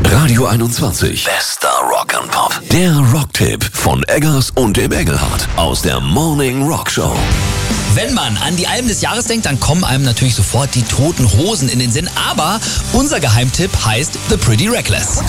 Radio 21. Bester Rock and Pop. Der Rocktipp von Eggers und dem Engelhardt aus der Morning Rock Show. Wenn man an die Alben des Jahres denkt, dann kommen einem natürlich sofort die Toten Hosen in den Sinn. Aber unser Geheimtipp heißt The Pretty Reckless.